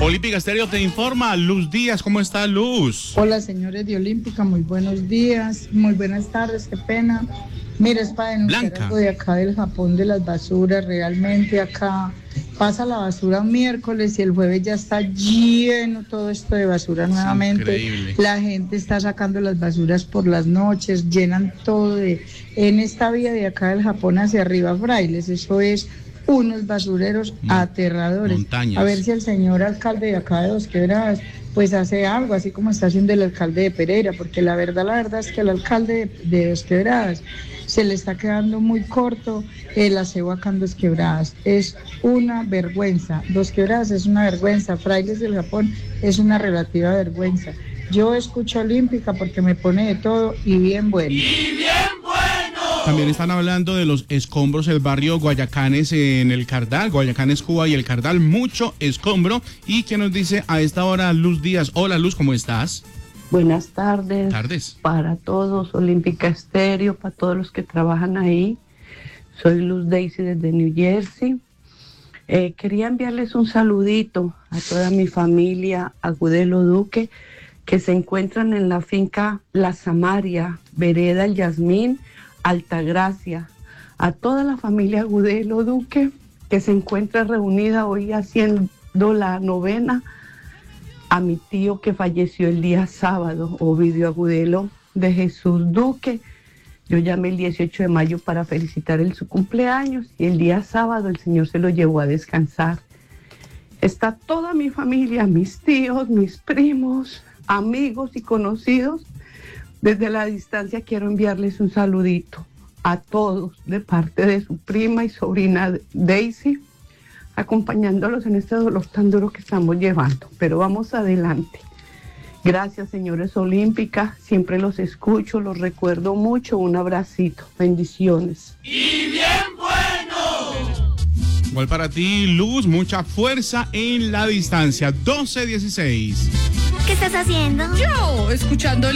Olímpica Estéreo te informa. Luz Díaz, ¿cómo está Luz? Hola, señores de Olímpica, muy buenos días, muy buenas tardes, qué pena. Mira, es para denunciar algo de acá del Japón de las basuras. Realmente acá pasa la basura un miércoles y el jueves ya está lleno todo esto de basura nuevamente. Increíble. La gente está sacando las basuras por las noches, llenan todo en esta vía de acá del Japón hacia arriba, Frailes. Eso es unos basureros aterradores. Montañas. A ver si el señor alcalde de acá de Dos Quebradas pues hace algo, así como está haciendo el alcalde de Pereira, porque la verdad es que el alcalde de Dos Quebradas se le está quedando muy corto el aseo acá en Dos Quebradas. Es una vergüenza. Dos Quebradas es una vergüenza. Frailes del Japón es una relativa vergüenza. Yo escucho Olímpica porque me pone de todo y bien bueno. También están hablando de los escombros del barrio Guayacanes en el Cardal, Guayacanes, Cuba y el Cardal, mucho escombro. ¿Y qué nos dice a esta hora Luz Díaz? Hola Luz, ¿cómo estás? Buenas tardes. Tardes. Para todos, Olímpica Estéreo, para todos los que trabajan ahí. Soy Luz Daisy desde New Jersey. Quería enviarles un saludito a toda mi familia, Agudelo Duque, que se encuentran en la finca La Samaria, Vereda El Yasmín, Altagracia, a toda la familia Agudelo Duque que se encuentra reunida hoy haciendo la novena a mi tío que falleció el día sábado, Ovidio Agudelo de Jesús Duque. Yo llamé el 18 de mayo para felicitar su cumpleaños y el día sábado el Señor se lo llevó a descansar. Está toda mi familia, mis tíos, mis primos, amigos y conocidos. Desde la distancia quiero enviarles un saludito a todos de parte de su prima y sobrina Daisy, acompañándolos en este dolor tan duro que estamos llevando. Pero vamos adelante. Gracias, señores Olímpica. Siempre los escucho, los recuerdo mucho. Un abracito. Bendiciones. ¡Y bien bueno! Igual para ti, Luz, mucha fuerza en la distancia. 12:16. ¿Qué estás haciendo? Yo, escuchando